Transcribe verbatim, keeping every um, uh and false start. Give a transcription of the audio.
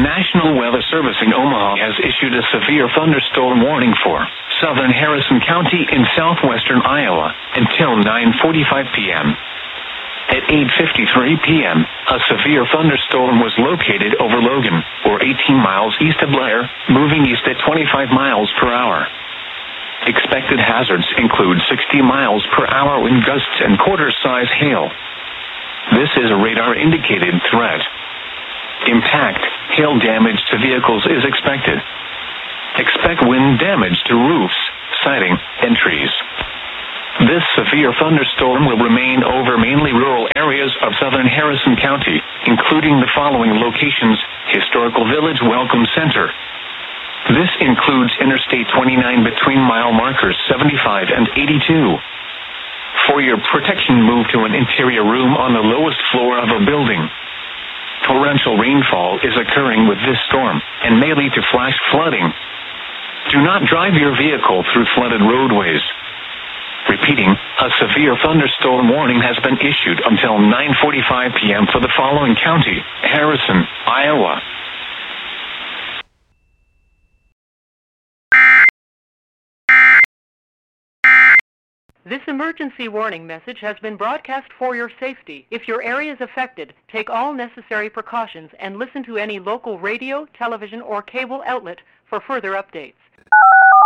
National Weather Service in Omaha has issued a severe thunderstorm warning for southern Harrison County in southwestern Iowa until nine forty-five p.m. At eight fifty-three p.m., a severe thunderstorm was located over Logan, or eighteen miles east of Blair, moving east at twenty-five miles per hour. Expected hazards include sixty miles per hour wind gusts and quarter-size hail. This is a radar-indicated threat. Impact, hail damage to vehicles is expected. Expect wind damage to roofs, siding, and trees. This severe thunderstorm will remain over mainly rural areas of southern Harrison County, including the following locations: Historical Village Welcome Center. This includes Interstate twenty-nine between mile markers seventy-five and eighty-two. For your protection, move to an interior room on the lowest floor of a building. Torrential rainfall is occurring with this storm and may lead to flash flooding. Do not drive your vehicle through flooded roadways. Repeating, a severe thunderstorm warning has been issued until nine forty-five p.m. for the following county: Harrison, Iowa. This emergency warning message has been broadcast for your safety. If your area is affected, take all necessary precautions and listen to any local radio, television, or cable outlet for further updates.